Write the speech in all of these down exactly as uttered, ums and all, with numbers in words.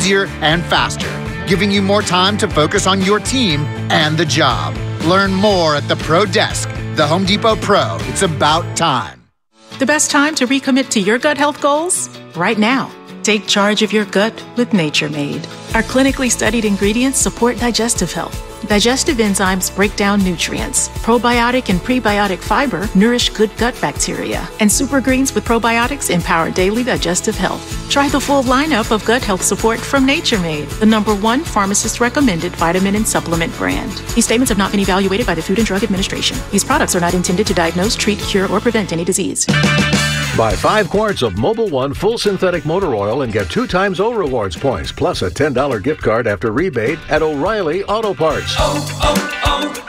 easier and faster, giving you more time to focus on your team and the job. Learn more at the Pro Desk. The Home Depot Pro. It's about time. The best time to recommit to your gut health goals? Right now. Take charge of your gut with Nature Made. Our clinically studied ingredients support digestive health. Digestive enzymes break down nutrients. Probiotic and prebiotic fiber nourish good gut bacteria. And super greens with probiotics empower daily digestive health. Try the full lineup of gut health support from Nature Made, the number one pharmacist-recommended vitamin and supplement brand. These statements have not been evaluated by the Food and Drug Administration. These products are not intended to diagnose, treat, cure, or prevent any disease. Buy five quarts of Mobil One full synthetic motor oil and get two times O Rewards points, plus a ten dollars gift card after rebate at O'Reilly Auto Parts. Oh,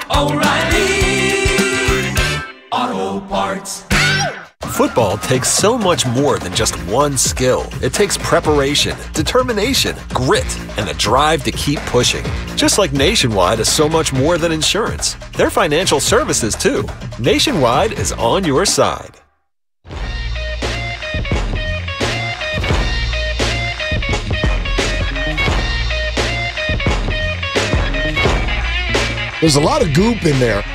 oh, oh, O'Reilly Auto Parts. Football takes so much more than just one skill. It takes preparation, determination, grit, and the drive to keep pushing. Just like Nationwide is so much more than insurance. They're financial services, too. Nationwide is on your side. There's a lot of goop in there.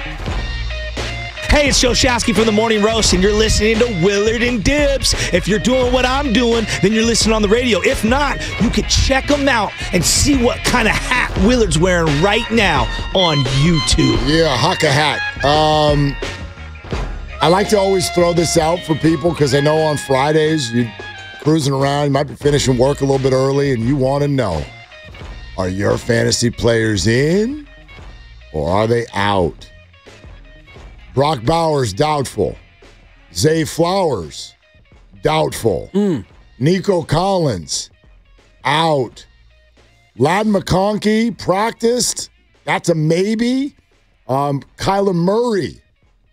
Hey, it's Joe Shasky from the Morning Roast, and you're listening to Willard and Dibs. If you're doing what I'm doing, then you're listening on the radio. If not, you can check them out and see what kind of hat Willard's wearing right now on YouTube. Yeah, huck a hat. Um, I like to always throw this out for people because I know on Fridays you're cruising around, you might be finishing work a little bit early, and you want to know, are your fantasy players in or are they out? Brock Bowers, doubtful. Zay Flowers, doubtful. Mm. Nico Collins, out. Ladd McConkey, practiced. That's a maybe. Um, Kyler Murray,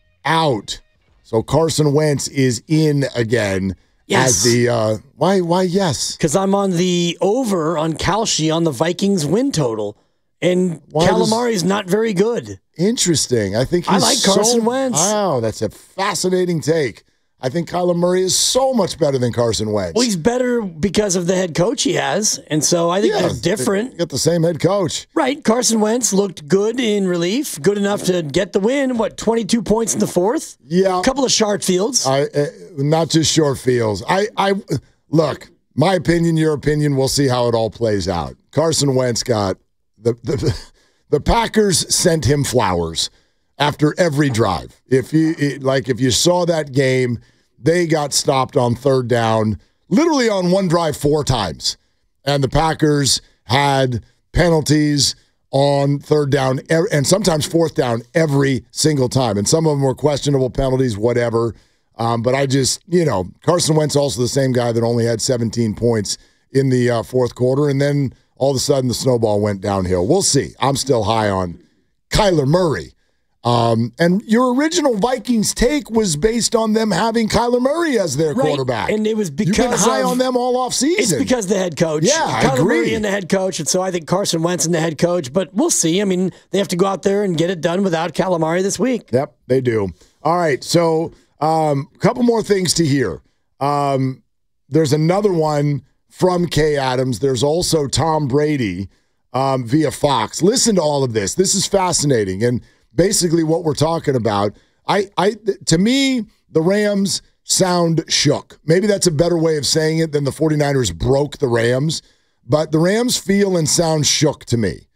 out. So Carson Wentz is in again. Yes. As the, uh, why, why yes? Because I'm on the over on Kalshi on the Vikings win total. And Why Calamari's does, not very good. Interesting. I think he's I like Carson so, Wentz. Wow, that's a fascinating take. I think Kyler Murray is so much better than Carson Wentz. Well, he's better because of the head coach he has, and so I think yeah, they're different. They got the same head coach. Right. Carson Wentz looked good in relief, good enough to get the win. What, twenty-two points in the fourth? Yeah. A couple of short fields. I, uh, not just short fields. I, I Look, my opinion, your opinion, we'll see how it all plays out. Carson Wentz got the the The Packers sent him flowers after every drive. If you it, like, if you saw that game, they got stopped on third down, literally on one drive four times, and the Packers had penalties on third down and sometimes fourth down every single time, and some of them were questionable penalties, whatever. Um, but I just, you know, Carson Wentz also the same guy that only had seventeen points in the uh, fourth quarter, and then all of a sudden, the snowball went downhill. We'll see. I'm still high on Kyler Murray. Um, and your original Vikings take was based on them having Kyler Murray as their right. quarterback. And it was because You've been high of, on them all off season. It's because of the head coach. Yeah, I Kyler agree. Murray and the head coach, and so I think Carson Wentz and the head coach. But we'll see. I mean, they have to go out there and get it done without Calamari this week. Yep, they do. All right, so a um, couple more things to hear. Um, there's another one from Kay Adams. There's also Tom Brady um, via Fox. Listen to all of this. This is fascinating. And basically what we're talking about, I, I, to me, the Rams sound shook. Maybe that's a better way of saying it than the 49ers broke the Rams. But the Rams feel and sound shook to me.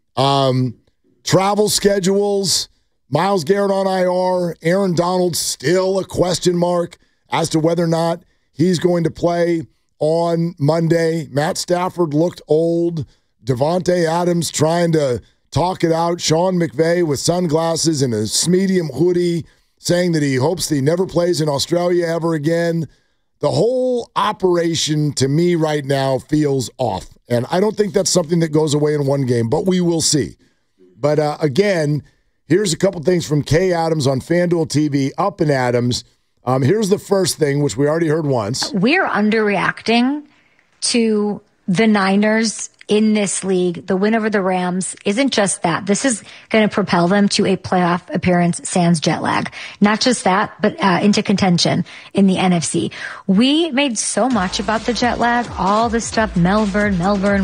Um, travel schedules, Myles Garrett on I R, Aaron Donald still a question mark as to whether or not he's going to play on Monday. Matt Stafford looked old. Devontae Adams trying to talk it out. Sean McVay with sunglasses and a medium hoodie saying that he hopes that he never plays in Australia ever again. The whole operation to me right now feels off. And I don't think that's something that goes away in one game, but we will see. But uh, again, here's a couple things from Kay Adams on FanDuel T V, Up and Adams. Um, here's the first thing, which we already heard once. We're underreacting to the Niners in this league. The win over the Rams isn't just that. This is going to propel them to a playoff appearance sans jet lag. Not just that, but uh, into contention in the N F C. We made so much about the jet lag, all this stuff, Melbourne, Melbourne,